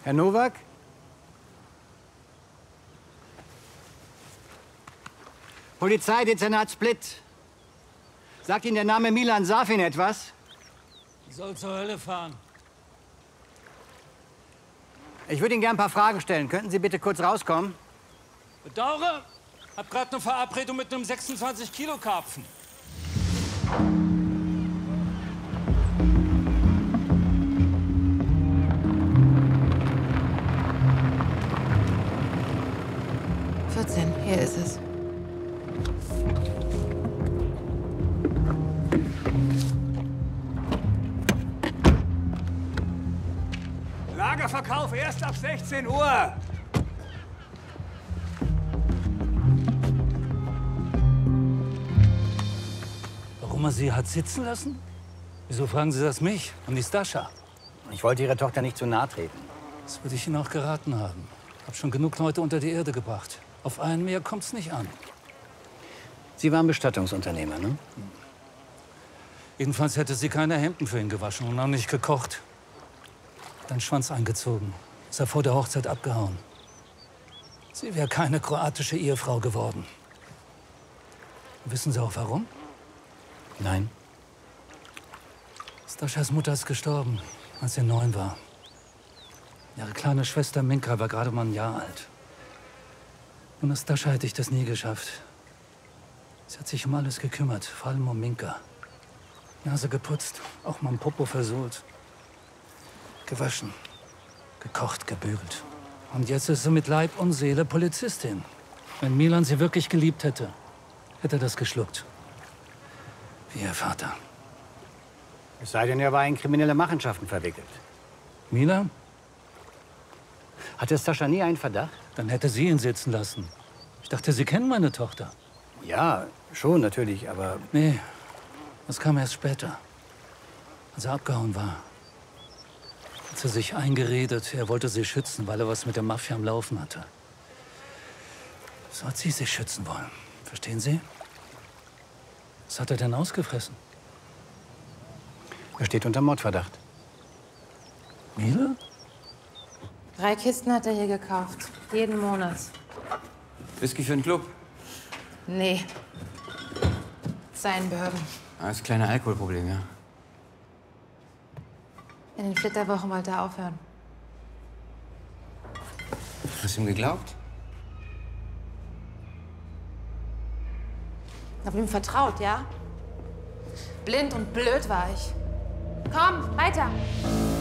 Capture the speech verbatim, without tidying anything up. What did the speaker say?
Herr Nowak? Polizeidezernat Split. Sagt Ihnen der Name Milan Safin etwas? Soll zur Hölle fahren. Ich würde Ihnen gerne ein paar Fragen stellen. Könnten Sie bitte kurz rauskommen? Bedauere, hab gerade eine Verabredung mit einem sechsundzwanzig Kilo Karpfen. vierzehn, hier ist es. Lagerverkauf erst ab sechzehn Uhr. Warum er sie hat sitzen lassen? Wieso fragen Sie das mich und die Stascha? Ich wollte Ihrer Tochter nicht zu nahe treten. Das würde ich Ihnen auch geraten haben. Hab schon genug Leute unter die Erde gebracht. Auf einen mehr kommt's nicht an. Sie waren Bestattungsunternehmer, ne? Jedenfalls hätte sie keine Hemden für ihn gewaschen und auch nicht gekocht. Dann Schwanz eingezogen. Ist er vor der Hochzeit abgehauen. Sie wäre keine kroatische Ehefrau geworden. Wissen Sie auch warum? Nein. Staschas Mutter ist gestorben, als sie neun war. Ihre kleine Schwester Minka war gerade mal ein Jahr alt. Ohne Stascha hätte ich das nie geschafft. Sie hat sich um alles gekümmert, vor allem um Minka. Nase geputzt, auch mal ein Popo versohlt. Gewaschen, gekocht, gebügelt. Und jetzt ist sie mit Leib und Seele Polizistin. Wenn Milan sie wirklich geliebt hätte, hätte er das geschluckt. Wie ihr Vater. Es sei denn, er war in kriminelle Machenschaften verwickelt. Milan? Hatte Stascha nie einen Verdacht? Dann hätte sie ihn sitzen lassen. Ich dachte, Sie kennen meine Tochter. Ja, schon natürlich, aber... Nee, das kam erst später. Als er abgehauen war. Hat sie sich eingeredet, er wollte sie schützen, weil er was mit der Mafia am Laufen hatte. So hat sie sich schützen wollen. Verstehen Sie? Was hat er denn ausgefressen? Er steht unter Mordverdacht. Miele? Drei Kisten hat er hier gekauft. Jeden Monat. Whisky für den Club? Nee. Seinen Behörden. Ah, das kleine Alkoholproblem, ja. In den Flitterwochen wollte er aufhören. Hast du ihm geglaubt? Ich hab ihm vertraut, ja? Blind und blöd war ich. Komm, weiter!